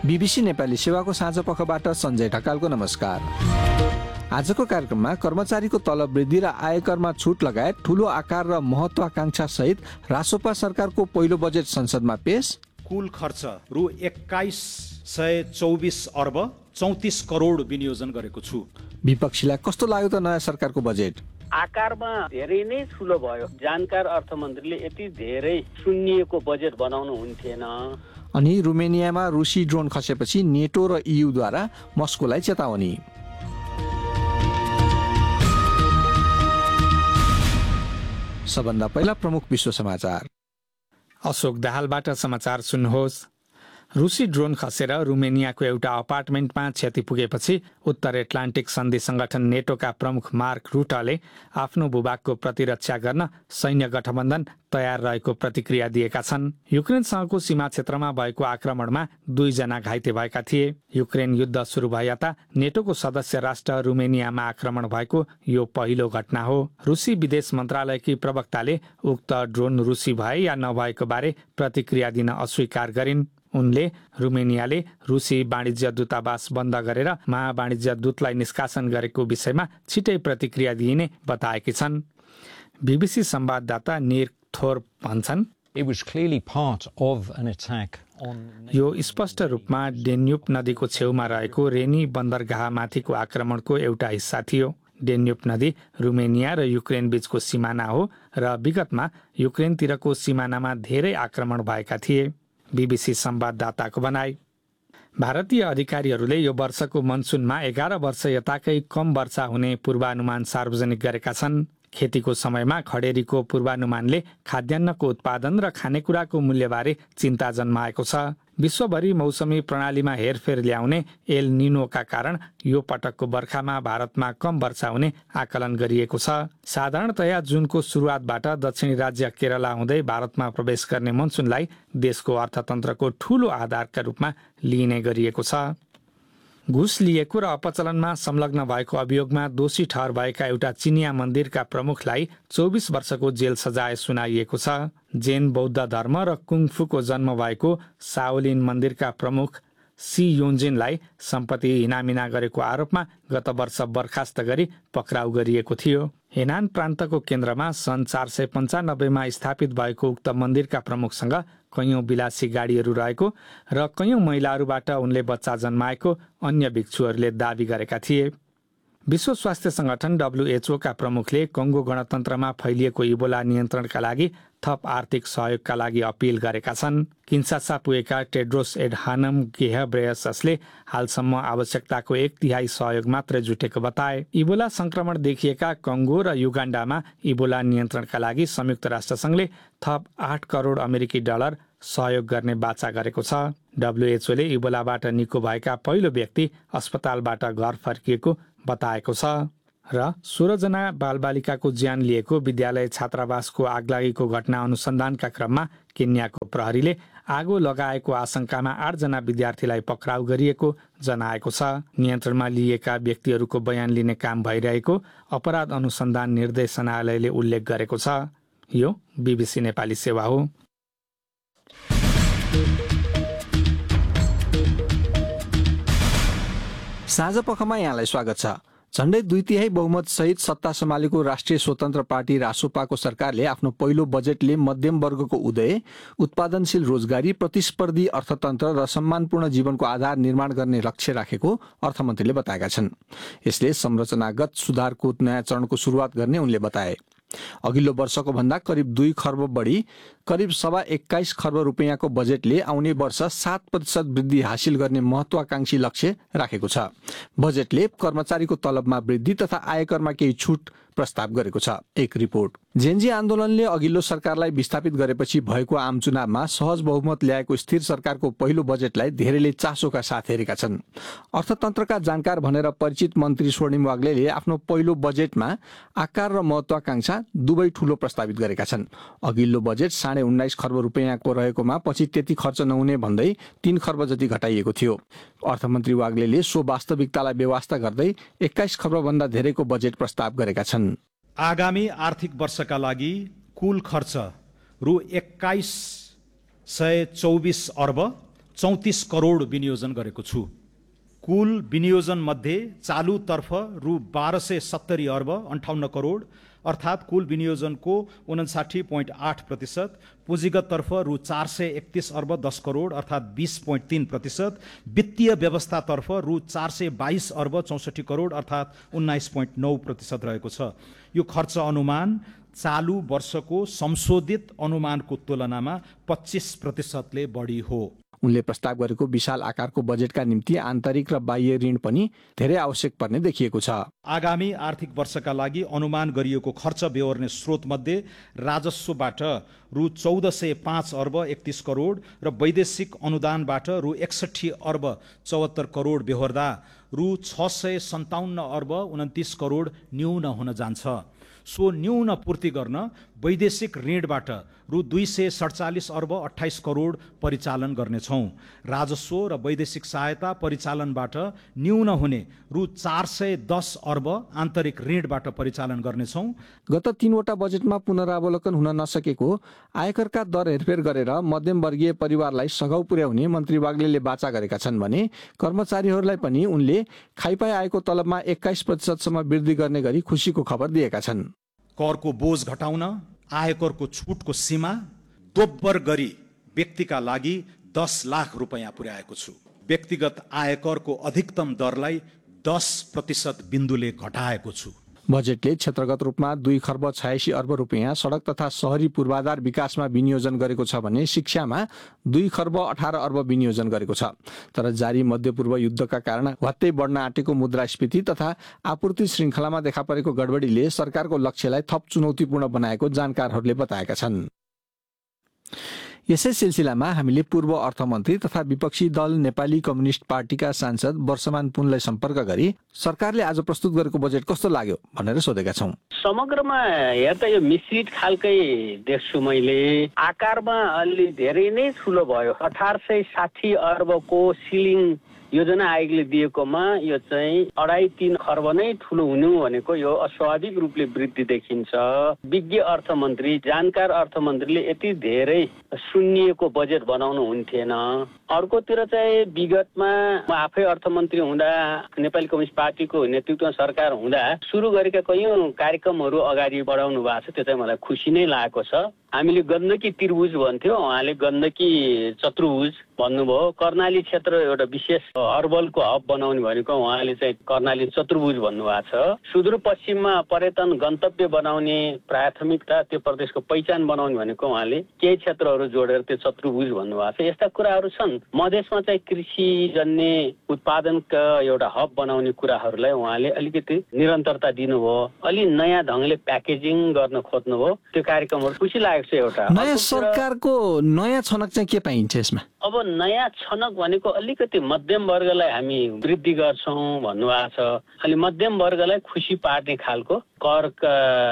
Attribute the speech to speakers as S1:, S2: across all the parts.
S1: BBC Nepali सेवाको साँझपखबाट सञ्जय ढकालको नमस्कार। आजको कार्यक्रममा कर्मचारीको तलब वृद्धि र आयकरमा छुट लगायत ठूलो आकार र महत्वाकांक्षा सहित रासोपा सरकारको पहिलो बजेट संसदमा पेश।
S2: कुल खर्च रु 2124 अर्ब 34 करोड विनियोजन गरेको छु।
S1: विपक्षीलाई कस्तो लाग्यो त नयाँ सरकारको बजेट?
S3: आकारमा धेरै नै ठुलो भयो। जानकार अर्थमन्त्रीले यति धेरै सुन्निएको बजेट बनाउनु हुन्थेन।
S1: अनि रुमेनियामा रुसी ड्रोन खसेपछि नेटो र इयुद्वारा मस्कोलाई चेतावनी। सबभन्दा पहिला प्रमुख विश्व समाचार।
S4: अशोक दाहालबाट समाचार सुन्नुहोस्। रुसी ड्रोन खसेर रुमेनियाको एउटा अपार्टमेन्टमा क्षति पुगेपछि उत्तर एटलान्टिक सन्धि संगठन नेटोका प्रमुख मार्क रुटले आफ्नो भूभागको प्रतिरक्षा गर्न सैन्य गठबन्धन तयार रहेको प्रतिक्रिया दिएका छन्। युक्रेनसँगको सीमा क्षेत्रमा भएको आक्रमणमा 2 जना घाइते भएका थिए। युक्रेन युद्ध सुरु भए यता नेटोको सदस्य राष्ट्र रुमेनियामा आक्रमण भएको यो पहिलो घटना हो। रुसी विदेश मन्त्रालयकी प्रवक्ताले उक्त ड्रोन रुसी भए या नभएको बारे प्रतिक्रिया दिन अस्वीकार गरिन्। उनले रुमेनियाले रुसी वाणिज्य दूतावास बन्द गरेर महावाणिज्य दूतलाई निष्कासन गरेको विषयमा छिटै प्रतिक्रिया दिइने बताएकी छन्। बीबीसी संवाददाता निर थोर भन्छन्, यो स्पष्ट रूपमा डेन्युब नदीको छेउमा रहेको रेनी बन्दरगाहमाथिको आक्रमणको एउटा हिस्सा थियो। डेन्युब नदी रुमेनिया र युक्रेन बीचको सिमाना हो र विगतमा युक्रेनतिरको सिमानामा धेरै आक्रमण भएका थिए। बीबीसी संवाददाताको भनाई। भारतीय अधिकारीहरूले यो वर्षको मनसुनमा 11 वर्ष यताकै कम वर्षा हुने पूर्वानुमान सार्वजनिक गरेका छन्। खेतीको समयमा खडेरीको पूर्वानुमानले खाद्यान्नको उत्पादन र खानेकुराको मूल्यबारे चिन्ता जन्माएको छ। विश्वभरि मौसमी प्रणालीमा हेरफेर ल्याउने एल निनोका कारण यो पटकको बर्खामा भारतमा कम वर्षा हुने आकलन गरिएको छ। साधारणतया जुनको सुरुवातबाट दक्षिणी राज्य केरला हुँदै भारतमा प्रवेश गर्ने मनसुनलाई देशको अर्थतन्त्रको ठूलो आधारका रूपमा लिइने गरिएको छ। घुस लिएको र अपचलनमा संलग्न भएको अभियोगमा दोषी ठहर भएका एउटा चिनिया मन्दिरका प्रमुखलाई 24 वर्षको जेल सजाय सुनाइएको छ। जैन बौद्ध धर्म र कुङफूको जन्म भएको साओलिन मन्दिरका प्रमुख सी योन्जिनलाई सम्पत्ति हिनामिना गरेको आरोपमा गत वर्ष बर्खास्त गरी पक्राउ गरिएको थियो। हेनान प्रान्तको केन्द्रमा सन् 495 स्थापित भएको उक्त मन्दिरका प्रमुखसँग कैयौं विलासी गाडीहरू रहेको र कैयौं महिलाहरूबाट उनले बच्चा जन्माएको अन्य भिक्षुहरूले दावी गरेका थिए। विश्व स्वास्थ्य संगठन WHO का प्रमुखले कङ्गो गणतन्त्रमा फैलिएको इबोला नियन्त्रणका लागि थप आर्थिक सहयोगका लागि अपील गरेका छन्। किन्सासा पुगेका टेड्रोस एडहानम घेब्रेयससले हालसम्म आवश्यकताको 1/3 सहयोग मात्रै जुटेको बताए। इबोला संक्रमण देखिएका कङ्गो र युगाण्डामा इबोला नियन्त्रणका लागि संयुक्त राष्ट्रसङ्घले थप 8 करोड अमेरिकी डलर सहयोग गर्ने बाचा गरेको छ। WHO ले इबोलाबाट निको भएका पहिलो व्यक्ति अस्पतालबाट घर फर्किएको बताएको छ र 16 जना बालबालिकाको ज्यान लिएको विद्यालय छात्रावासको आगलागीको घटना अनुसन्धानका क्रममा केन्याको प्रहरीले आगो लगाएको आशंकामा 8 जना विद्यार्थीलाई पक्राउ गरिएको जनाएको छ। नियन्त्रणमा लिएका व्यक्तिहरूको बयान लिने काम भइरहेको अपराध अनुसन्धान निर्देशनालयले उल्लेख गरेको छ। यो बीबीसी नेपाली सेवा हो।
S1: साँझ पखमा यहाँलाई स्वागत छ। झण्डै 2/3 बहुमत सहित सत्ता सम्हालेको राष्ट्रिय स्वतन्त्र पार्टी रासोपाको सरकारले आफ्नो पहिलो बजेटले मध्यम वर्गको उदय, उत्पादनशील रोजगारी, प्रतिस्पर्धी अर्थतन्त्र र सम्मानपूर्ण जीवनको आधार निर्माण गर्ने लक्ष्य राखेको अर्थमन्त्रीले बताएका छन्। यसले संरचनागत सुधारको नयाँ चरणको सुरुवात गर्ने उनले बताए। अघिल्लो वर्षको भन्दा करिब 2 खर्ब बढी करिब 21 खर्ब रुपियाँको बजेटले आउने वर्ष 7% वृद्धि हासिल गर्ने महत्वाकांक्षी लक्ष्य राखेको छ। बजेटले कर्मचारीको तलबमा वृद्धि तथा आयकरमा केही छुट प्रस्ताव गरेको छ। एक रिपोर्ट। जेनजी आन्दोलनले अघिल्लो सरकारलाई विस्थापित गरेपछि भएको आम चुनावमा सहज बहुमत ल्याएको स्थिर सरकारको पहिलो बजेटलाई धेरैले चासोका साथ हेरेका छन्। अर्थतन्त्रका जानकार भनेर परिचित मन्त्री स्वर्णिम वाग्लेले आफ्नो पहिलो बजेटमा आकार र महत्वाकांक्षा दुवै ठूलो प्रस्तावित गरेका छन्। अघिल्लो बजेट 19.5 खर्ब रुपियाँको रहेकोमा पछि त्यति खर्च नहुने भन्दै 3 खर्ब जति घटाइएको थियो। अर्थमन्त्री वाग्लेले सो वास्तविकतालाई बेवास्ता गर्दै 21 खर्ब भन्दा धेरैको बजेट प्रस्ताव गरेका छन्।
S2: आगामी आर्थिक वर्षका लागि कुल खर्च रु 2124 अर्ब 34 करोड विनियोजन गरेको छु। कुल विनियोजन मध्ये चालुतर्फ रु 1270 अर्ब 58 करोड अर्थात् कुल विनियोजनको 59.8%, पुँजीगततर्फ रु 431 अर्ब 10 करोड अर्थात् 20.3%, वित्तीय व्यवस्थातर्फ रु 422 अर्ब 64 करोड अर्थात् 19.9% रहेको छ। यो खर्च अनुमान चालु वर्षको संशोधित अनुमानको तुलनामा 25%ले बढी हो।
S1: उनले प्रस्ताव गरेको विशाल आकारको बजेटका निम्ति आन्तरिक र बाह्य ऋण पनि धेरै आवश्यक पर्ने देखिएको छ।
S2: आगामी आर्थिक वर्षका लागि अनुमान गरिएको खर्च बेहोर्ने स्रोत मध्ये राजस्वबाट रु 1405 अर्ब 31 करोड र वैदेशिक अनुदानबाट रु 61 अर्ब 74 करोड बेहोर्दा रु 657 अर्ब 29 करोड न्यून हुन जान्छ। सो न्यून पूर्ति गर्न वैदेशिक ऋणबाट रु 247 अर्ब 28 करोड परिचालन गर्नेछौँ। राजस्व र वैदेशिक सहायता परिचालनबाट न्यून हुने रु 410 अर्ब आन्तरिक ऋणबाट परिचालन गर्नेछौँ।
S1: गत 3वटा बजेटमा पुनरावलोकन हुन नसकेको आयकरका दर हेरफेर गरेर मध्यमवर्गीय परिवारलाई सघाउ पुर्याउने मन्त्री वाग्लेले वाचा गरेका छन् भने कर्मचारीहरूलाई पनि उनले खाइपाई आएको तलबमा 21% सम्म वृद्धि गर्ने गरी खुसीको खबर दिएका छन्।
S2: करको बोझ घटाउन आयकरको छुटको सीमा दोब्बर गरी व्यक्तिका लागि 10 लाख रुपैयाँ पुर्याएको छु। व्यक्तिगत आयकरको अधिकतम दरलाई 10% बिन्दुले घटाएको छु।
S1: बजेटले क्षेत्रगत रूपमा 2 खर्ब 86 अर्ब रुपैयाँ सडक तथा शहरी पूर्वाधार विकासमा विनियोजन गरेको छ भने शिक्षामा 2 खर्ब 18 अर्ब विनियोजन गरेको छ। तर जारी मध्यपूर्व युद्धका कारण भत्तै बढ्न आँटेको मुद्रास्फीति तथा आपूर्ति श्रृङ्खलामा देखा परेको गडबडीले सरकारको लक्ष्यलाई थप चुनौतीपूर्ण बनाएको जानकारहरूले बताएका छन्। यसै सिलसिलामा हामीले पूर्व अर्थमन्त्री तथा विपक्षी दल नेपाली कम्युनिस्ट पार्टीका सांसद वर्षमान पुनलाई सम्पर्क गरी सरकारले आज प्रस्तुत गरेको बजेट कस्तो लाग्यो भनेर सोधेका छौं।
S3: समग्रमा हेर्दा यो मिश्रित खालकै देख्छु मैले। आकारमा अलि धेरै नै ठुलो भयो। 1860 अर्बको सिलिङ योजना आयोगले दिएकोमा यो चाहिँ 2.5-3 खर्ब नै ठुलो हुनु भनेको यो अस्वाभाविक रूपले वृद्धि देखिन्छ। विज्ञ अर्थमन्त्री जानकार अर्थमन्त्रीले यति धेरै सुन्निएको बजेट बनाउनु हुन्थेन। अर्कोतिर चाहिँ विगतमा म आफै अर्थमन्त्री हुँदा नेपाली कम्युनिस्ट पार्टीको नेतृत्वमा सरकार हुँदा सुरु गरेका कैयौं कार्यक्रमहरू अगाडि बढाउनु भएको छ। त्यो चाहिँ मलाई खुसी नै लागेको छ। हामीले गण्डकी त्रिभुज भन्थ्यौँ, उहाँले गण्डकी चतुर्भुज भन्नुभयो। कर्णाली क्षेत्र एउटा विशेष अर्बलको हब बनाउने भनेको उहाँले चाहिँ कर्णाली चतुर्भुज भन्नुभएको छ। सुदूरपश्चिममा पर्यटन गन्तव्य बनाउने प्राथमिकता त्यो प्रदेशको पहिचान बनाउने भनेको उहाँले केही क्षेत्रहरू जोडेर त्यो चतुर्भुज भन्नुभएको छ। यस्ता कुराहरू छन्। मधेसमा चाहिँ कृषि जन्य उत्पादनका एउटा हब बनाउने कुराहरूलाई उहाँले अलिकति निरन्तरता दिनुभयो। अलि नयाँ ढङ्गले प्याकेजिङ गर्न खोज्नुभयो। त्यो कार्यक्रमहरू खुसी लागेको छ। एउटा
S1: नयाँ सरकारको नयाँ छनक चाहिँ के पाइन्छ यसमा?
S3: अब नयाँ छनक भनेको अलिकति मध्यम वर्गलाई हामी वृद्धि गर्छौँ भन्नुभएको छ। अलि मध्यम वर्गलाई खुसी पार्ने खालको करका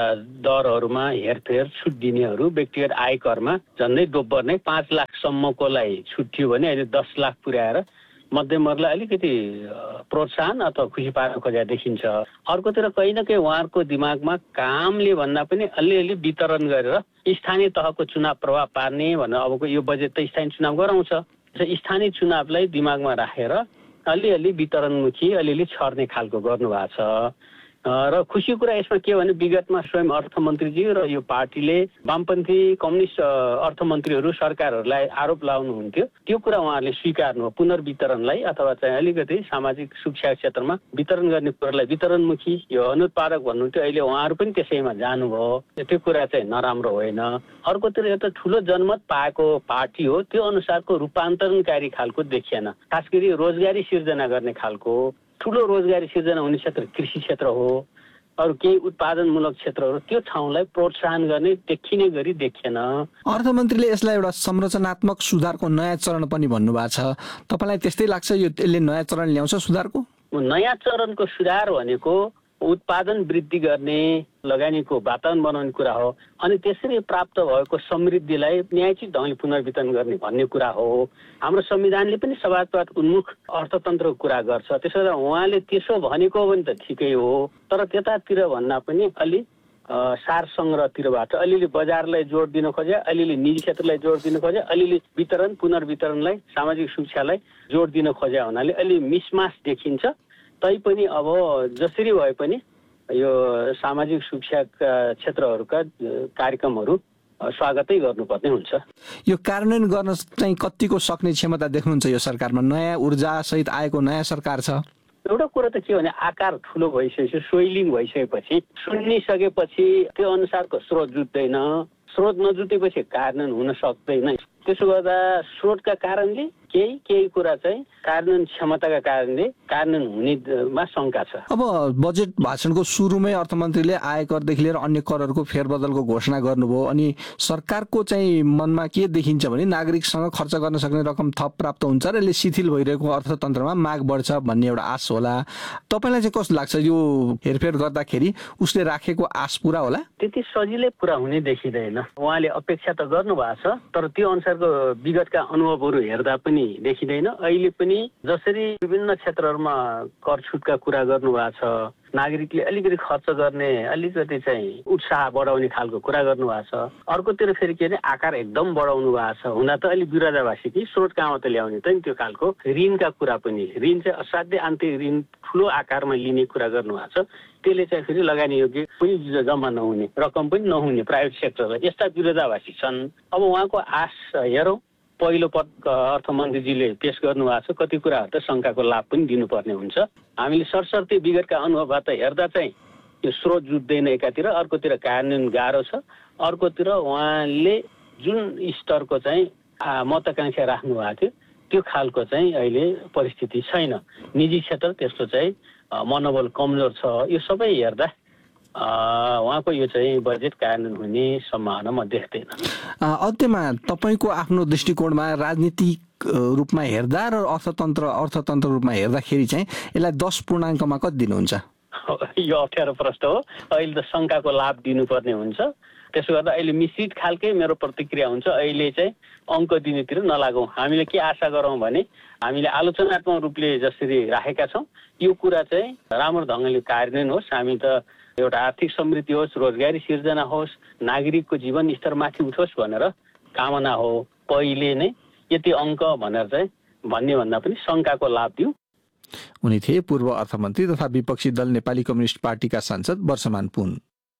S3: दरहरूमा हेरफेर छुट दिनेहरू व्यक्तिगत आयकरमा झन्डै दोब्बर नै 5 लाखसम्मकोलाई छुट थियो भने अहिले 10 लाख पुर्याएर मध्यम वर्गलाई अलिकति प्रोत्साहन अथवा खुसी पार्न खोजेको देखिन्छ। अर्कोतिर कहीँ न कहीँ उहाँहरूको दिमागमा कामले भन्दा पनि अलिअलि वितरण गरेर स्थानीय तहको चुनाव प्रभाव पार्ने भनेर अबको यो बजेट त स्थानीय चुनाव गराउँछ। स्थानीय चुनावलाई दिमागमा राखेर अलिअलि वितरणमुखी अलिअलि छर्ने खालको गर्नुभएको छ। र खुसी कुरा यसमा के भने विगतमा स्वयं अर्थमन्त्रीजी र यो पार्टीले वामपन्थी कम्युनिस्ट अर्थमन्त्रीहरू सरकारहरूलाई आरोप लाउनुहुन्थ्यो। त्यो कुरा उहाँहरूले स्वीकार्नु पुनर्वितरणलाई अथवा चाहिँ अलिकति सामाजिक सुरक्षा क्षेत्रमा वितरण गर्ने कुरालाई वितरणमुखी यो अनुत्पादक भन्नुहुन्थ्यो। अहिले उहाँहरू पनि त्यसैमा जानुभयो। त्यो कुरा चाहिँ नराम्रो होइन। अर्कोतिर एउटा ठुलो जनमत पाएको पार्टी हो। त्यो अनुसारको रूपान्तरणकारी खालको देखिएन। खास गरी रोजगारी सिर्जना गर्ने खालको ठुलो रोजगारी सिर्जना हुने क्षेत्र कृषि क्षेत्र हो। अरू केही उत्पादनमूलक क्षेत्रहरू त्यो ठाउँलाई प्रोत्साहन गर्ने देखिने गरी देखिएन।
S1: अर्थमन्त्रीले यसलाई एउटा संरचनात्मक सुधारको नयाँ चरण पनि भन्नुभएको छ। तपाईँलाई त्यस्तै लाग्छ यो यसले नयाँ चरण ल्याउँछ सुधारको?
S3: नयाँ चरणको सुधार भनेको उत्पादन वृद्धि गर्ने लगानीको वातावरण बनाउने कुरा हो। अनि त्यसरी प्राप्त भएको समृद्धिलाई न्यायचित ढङ्गले पुनर्वितरण गर्ने भन्ने कुरा हो। हाम्रो संविधानले पनि समाजवाद उन्मुख अर्थतन्त्रको कुरा गर्छ। त्यसो भए उहाँले त्यसो भनेको पनि त ठिकै हो। तर त्यतातिर भन्दा पनि अलि सार सङ्ग्रहतिरबाट अलिअलि बजारलाई जोड दिन खोजे, अलिअलि निजी क्षेत्रलाई जोड दिन खोजे, अलिअलि वितरण पुनर्वितरणलाई सामाजिक सुरक्षालाई जोड दिन खोजे हुनाले अलि मिसमास देखिन्छ। तैपनि अब जसरी भए पनि यो सामाजिक सुरक्षा क्षेत्रहरूका कार्यक्रमहरू स्वागतै गर्नुपर्ने हुन्छ।
S1: यो कार्यान्वयन गर्न चाहिँ कतिको सक्ने क्षमता देख्नुहुन्छ यो सरकारमा? नयाँ ऊर्जा सहित आएको नयाँ सरकार छ।
S3: एउटा कुरा त के भने आकार ठुलो भइसकेपछि, सोइलिङ भइसकेपछि, सुनिसकेपछि त्यो अनुसारको स्रोत जुट्दैन, स्रोत नजुटेपछि कार्यान्वयन हुन सक्दैन। त्यसो गर्दा स्रोतका कारणले केही कुरा चाहिँ कार्यान्वयन क्षमताका कारणले कार्यान्वयन हुनेमा शङ्का छ।
S1: अब बजेट भाषणको सुरुमै अर्थमन्त्रीले आयकरदेखि लिएर अन्य करहरूको फेरबदलको घोषणा गर्नुभयो। अनि सरकारको चाहिँ मनमा के देखिन्छ भने नागरिकसँग खर्च गर्न सक्ने रकम थप प्राप्त हुन्छ र यसले शिथिल भइरहेको अर्थतन्त्रमा माग बढ्छ भन्ने एउटा आश होला। तपाईँलाई चाहिँ कस्तो लाग्छ यो हेरफेर गर्दाखेरि उसले राखेको आश पुरा होला?
S3: त्यति सजिलै पुरा हुने देखिँदैन। उहाँले अपेक्षा त गर्नुभएको छ, तर त्यो अनुसारको विगतका अनुभवहरू हेर्दा पनि देखिँदैन। अहिले पनि जसरी विभिन्न क्षेत्रहरूमा कर छुटका कुरा गर्नुभएको छ, नागरिकले अलिकति खर्च गर्ने अलिकति चाहिँ उत्साह बढाउने खालको कुरा गर्नुभएको छ, अर्कोतिर फेरि के भने आकार एकदम बढाउनु भएको छ। हुँदा त अलिक विरोधाभासी कि स्रोत कहाँबाट त ल्याउने त नि त्यो खालको ऋणका कुरा पनि, ऋण चाहिँ असाध्यै आन्तरिक ऋण ठुलो आकारमा लिने कुरा गर्नुभएको छ। त्यसले चाहिँ फेरि लगानी योग्य पनि जम्मा नहुने, रकम पनि नहुने प्राइभेट सेक्टरलाई, यस्ता विरोधाभासी छन्। अब उहाँको आश हेरौँ, पहिलो पटक अर्थमन्त्रीजीले पेश गर्नुभएको छ, कति कुराहरू त शङ्काको लाभ पनि दिनुपर्ने हुन्छ। हामीले सरसर्ती विगतका अनुभवबाट हेर्दा चाहिँ यो स्रोत जुट्दैन एकातिर, अर्कोतिर कार्यान्वयन गाह्रो छ, अर्कोतिर उहाँले जुन स्तरको चाहिँ महत्त्वाकांक्षा राख्नु भएको थियो त्यो खालको चाहिँ अहिले परिस्थिति छैन। निजी क्षेत्र त्यस्तो चाहिँ मनोबल कमजोर छ। यो सबै हेर्दा उहाँको यो चाहिँ बजेट कार्यान्वयन हुने सम्भावना म देख्दैन।
S1: अन्त्यमा तपाईँको आफ्नो दृष्टिकोणमा राजनीतिक रूपमा हेर्दा र अर्थतन्त्र रूपमा हेर्दाखेरि चाहिँ यसलाई 10 पूर्णाङ्कमा कति दिनुहुन्छ?
S3: यो अप्ठ्यारो प्रश्न हो। अहिले त शङ्काको लाभ दिनुपर्ने हुन्छ। त्यसो गर्दा अहिले मिश्रित खालकै मेरो प्रतिक्रिया हुन्छ। अहिले चाहिँ अङ्क दिनेतिर नलागौँ। हामीले के आशा गरौँ भने हामीले आलोचनात्मक रूपले जसरी राखेका छौँ यो कुरा चाहिँ राम्रो ढङ्गले कार्यान्वयन होस्। हामी त एउटा आर्थिक समृद्धि होस्, रोजगारी सिर्जना होस्, नागरिकको जीवन स्तर माथि उठोस् भनेर कामना हो। पहिले नै यति अङ्क भनेर चाहिँ भन्ने भन्दा पनि शङ्काको लाभ दिउँ।
S1: उनी थिए पूर्व अर्थमन्त्री तथा विपक्षी दल नेपाली कम्युनिस्ट पार्टीका सांसद वर्षमान पुन।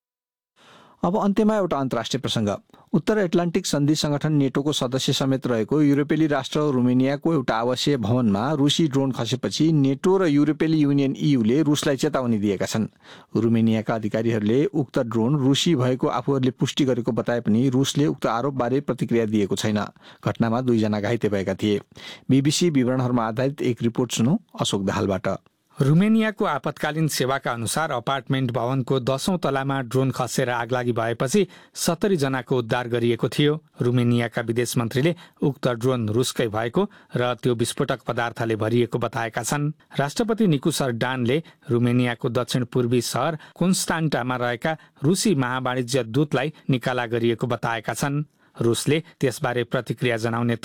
S1: अब अन्त्यमा एउटा अन्तर्राष्ट्रिय प्रसङ्ग। उत्तर एटलान्टिक सन्धि संगठन नेटोको सदस्य समेत रहेको युरोपेली राष्ट्र रुमेनियाको एउटा आवासीय भवनमा रुसी ड्रोन खसेपछि नेटो र युरोपेली युनियन ईयूले रुसलाई चेतावनी दिएका छन्। रुमेनियाका अधिकारीहरूले उक्त ड्रोन रुसी भएको आफूहरूले पुष्टि गरेको बताए पनि रुसले उक्त आरोपबारे प्रतिक्रिया दिएको छैन। घटनामा 2 जना घाइते भएका थिए। बीबीसी विवरणहरूमा आधारित एक रिपोर्ट सुनौ अशोक दाहालबाट।
S4: रुमेनियाको आपतकालीन सेवाका अनुसार अपार्टमेन्ट भवनको 10औं तलामा ड्रोन खसेर आगलागी भएपछि 70 जनाको उद्धार गरिएको थियो। रुमेनियाका विदेश मन्त्रीले उक्त ड्रोन रुसकै भएको र त्यो विस्फोटक पदार्थले भरिएको बताएका छन्। राष्ट्रपति निकुसर डानले रुमेनियाको दक्षिण पूर्वी सहर कोन्स्टान्टामा रहेका रुसी महावाणिज्य दूतलाई निकाला गरिएको बताएका छन्। रुसले त्यसबारे प्रतिक्रिया जनाउने